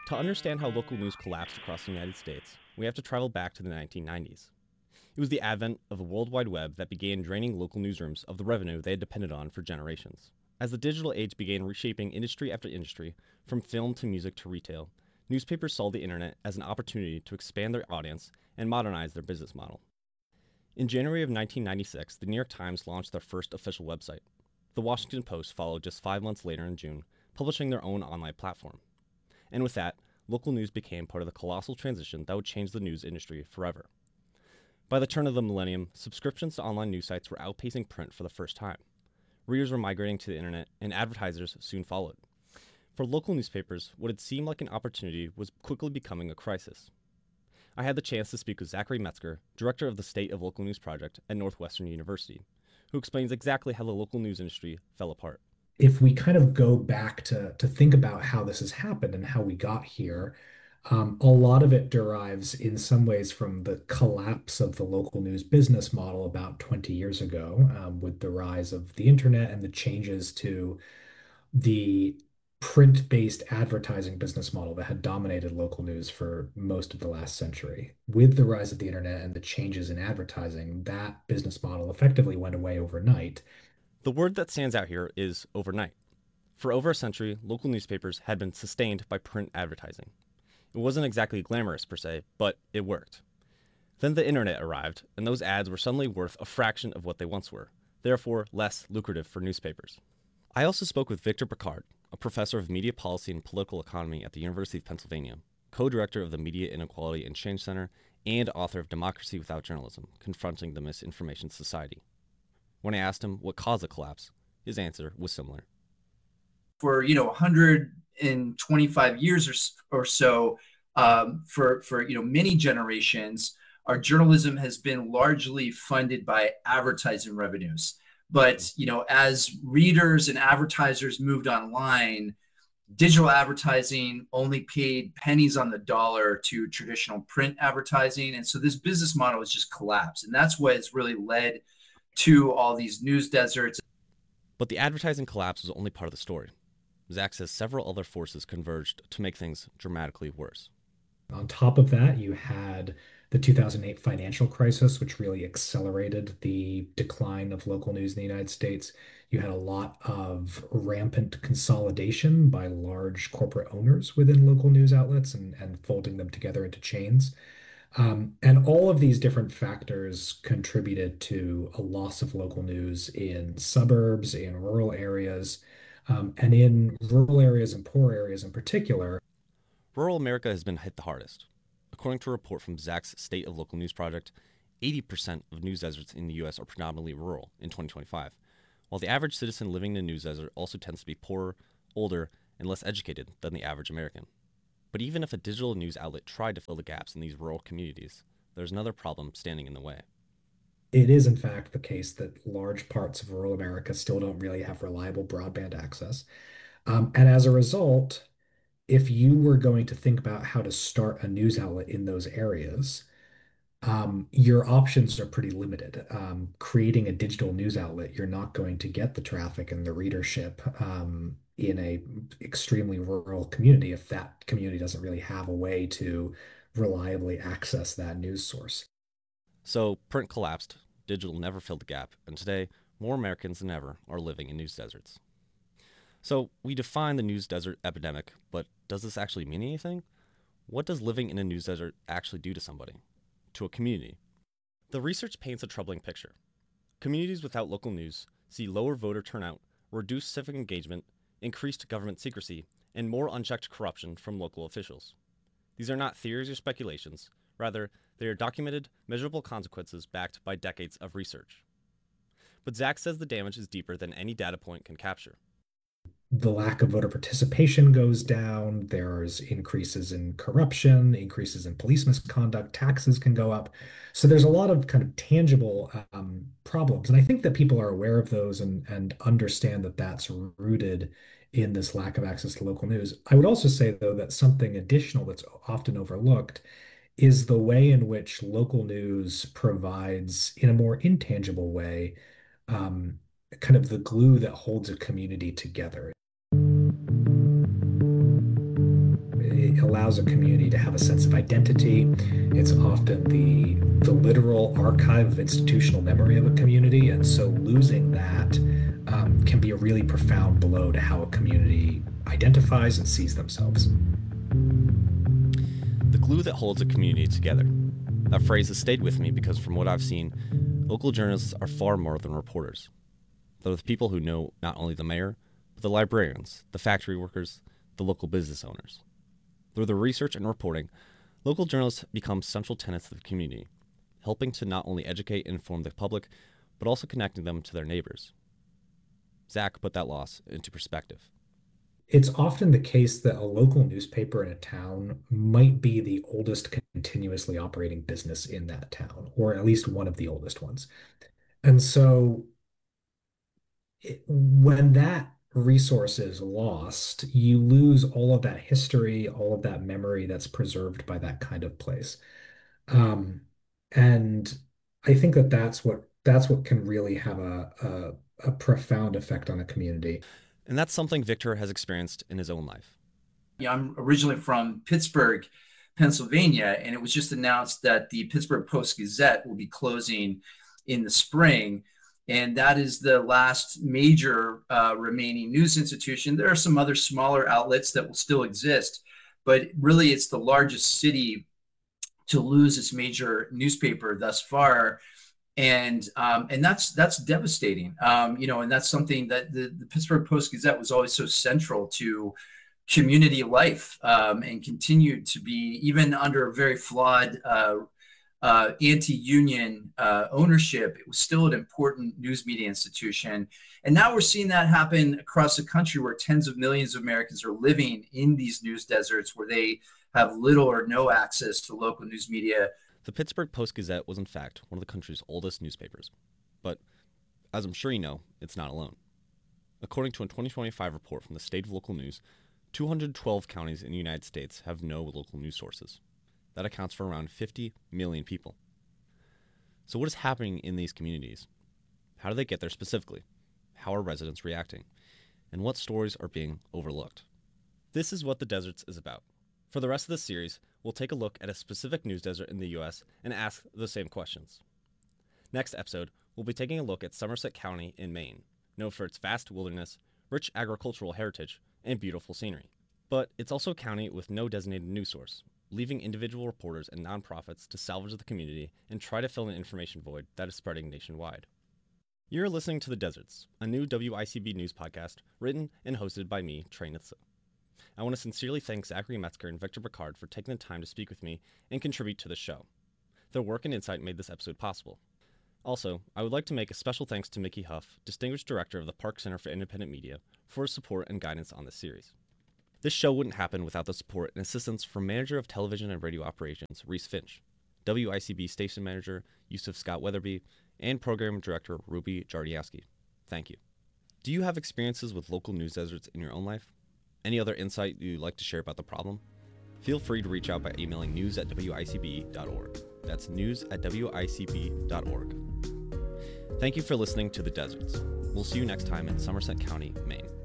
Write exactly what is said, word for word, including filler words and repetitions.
To understand how local news collapsed across the United States, we have to travel back to the nineteen nineties. It was the advent of the World Wide Web that began draining local newsrooms of the revenue they had depended on for generations. As the digital age began reshaping industry after industry, from film to music to retail, newspapers saw the internet as an opportunity to expand their audience and modernize their business model. In January of nineteen ninety-six, the New York Times launched their first official website. The Washington Post followed just five months later in June, publishing their own online platform. And with that, local news became part of the colossal transition that would change the news industry forever. By the turn of the millennium, subscriptions to online news sites were outpacing print for the first time. Readers were migrating to the internet, and advertisers soon followed. For local newspapers, what had seemed like an opportunity was quickly becoming a crisis. I had the chance to speak with Zachary Metzger, director of the State of Local News Project at Northwestern University, who explains exactly how the local news industry fell apart. If we kind of go back to to think about how this has happened and how we got here, um, a lot of it derives in some ways from the collapse of the local news business model about twenty years ago, um, with the rise of the internet and the changes to the print-based advertising business model that had dominated local news for most of the last century. With the rise of the internet and the changes in advertising, that business model effectively went away overnight. The word that stands out here is overnight. For over a century, local newspapers had been sustained by print advertising. It wasn't exactly glamorous per se, but it worked. Then the internet arrived, and those ads were suddenly worth a fraction of what they once were, therefore less lucrative for newspapers. I also spoke with Victor Picard, a professor of media policy and political economy at the University of Pennsylvania, co-director of the Media Inequality and Change Center, and author of Democracy Without Journalism, Confronting the Misinformation Society. When I asked him what caused the collapse, his answer was similar. For, you know, one hundred twenty-five years or, or so, um, for, for, you know, many generations, our journalism has been largely funded by advertising revenues. But, you know, as readers and advertisers moved online, digital advertising only paid pennies on the dollar to traditional print advertising. And so this business model has just collapsed. And that's what has really led to all these news deserts. But the advertising collapse was only part of the story. Zach says several other forces converged to make things dramatically worse. On top of that, you had the two thousand eight financial crisis, which really accelerated the decline of local news in the United States. You had a lot of rampant consolidation by large corporate owners within local news outlets and, and folding them together into chains. Um, and all of these different factors contributed to a loss of local news in suburbs, in rural areas, um, and in rural areas and poor areas in particular. Rural America has been hit the hardest. According to a report from Zach's State of Local News Project, eighty percent of news deserts in the U S are predominantly rural in twenty twenty-five, while the average citizen living in a news desert also tends to be poorer, older, and less educated than the average American. But even if a digital news outlet tried to fill the gaps in these rural communities, there's another problem standing in the way. It is, in fact, the case that large parts of rural America still don't really have reliable broadband access. Um, and as a result, if you were going to think about how to start a news outlet in those areas, um, your options are pretty limited. Um, creating a digital news outlet, you're not going to get the traffic and the readership um, in a extremely rural community if that community doesn't really have a way to reliably access that news source. So print collapsed, digital never filled the gap, and today, more Americans than ever are living in news deserts. So we define the news desert epidemic, but does this actually mean anything? What does living in a news desert actually do to somebody? To a community? The research paints a troubling picture. Communities without local news see lower voter turnout, reduced civic engagement, increased government secrecy, and more unchecked corruption from local officials. These are not theories or speculations. Rather, they are documented, measurable consequences backed by decades of research. But Zach says the damage is deeper than any data point can capture. The lack of voter participation goes down. There's increases in corruption, increases in police misconduct, taxes can go up. So there's a lot of kind of tangible um, problems. And I think that people are aware of those and, and understand that that's rooted in this lack of access to local news. I would also say, though, that something additional that's often overlooked is the way in which local news provides, in a more intangible way, um, kind of the glue that holds a community together. A allows a community to have a sense of identity. It's often the, the literal archive of institutional memory of a community. And so losing that um, can be a really profound blow to how a community identifies and sees themselves. The glue that holds a community together. That phrase has stayed with me because from what I've seen, local journalists are far more than reporters. They're the people who know not only the mayor, but the librarians, the factory workers, the local business owners. Through their research and reporting, local journalists become central tenants of the community, helping to not only educate and inform the public, but also connecting them to their neighbors. Zach put that loss into perspective. It's often the case that a local newspaper in a town might be the oldest continuously operating business in that town, or at least one of the oldest ones. And so it, when that resource is lost, you lose all of that history, all of that memory that's preserved by that kind of place. Um, and I think that that's what that's what can really have a, a, a profound effect on a community. And that's something Victor has experienced in his own life. Yeah, I'm originally from Pittsburgh, Pennsylvania, and it was just announced that the Pittsburgh Post-Gazette will be closing in the spring. And that is the last major uh, remaining news institution. There are some other smaller outlets that will still exist, but really it's the largest city to lose its major newspaper thus far. And um, and that's that's devastating, um, you know, and that's something that the, the Pittsburgh Post-Gazette was always so central to community life um, and continued to be, even under a very flawed uh, uh, anti-union uh, ownership, it was still an important news media institution. And now we're seeing that happen across the country where tens of millions of Americans are living in these news deserts where they have little or no access to local news media. The Pittsburgh Post-Gazette was in fact one of the country's oldest newspapers, but as I'm sure you know, it's not alone. According to a twenty twenty-five report from the State of Local News, two hundred twelve counties in the United States have no local news sources. That accounts for around fifty million people. So what is happening in these communities? How do they get there specifically? How are residents reacting? And what stories are being overlooked? This is what The Deserts is about. For the rest of this series, we'll take a look at a specific news desert in the U S and ask the same questions. Next episode, we'll be taking a look at Somerset County in Maine, known for its vast wilderness, rich agricultural heritage, and beautiful scenery. But it's also a county with no designated news source, leaving individual reporters and nonprofits to salvage the community and try to fill an information void that is spreading nationwide. You're listening to The Deserts, a new W I C B news podcast written and hosted by me, Trey Nitze. I want to sincerely thank Zachary Metzger and Victor Picard for taking the time to speak with me and contribute to the show. Their work and insight made this episode possible. Also, I would like to make a special thanks to Mickey Huff, Distinguished Director of the Park Center for Independent Media, for his support and guidance on this series. This show wouldn't happen without the support and assistance from Manager of Television and Radio Operations, Reese Finch, W I C B Station Manager, Yusuf Scott Weatherby, and Program Director, Ruby Jardiaski. Thank you. Do you have experiences with local news deserts in your own life? Any other insight you'd like to share about the problem? Feel free to reach out by emailing news at w i c b dot org. That's news at w i c b dot org. Thank you for listening to The Deserts. We'll see you next time in Somerset County, Maine.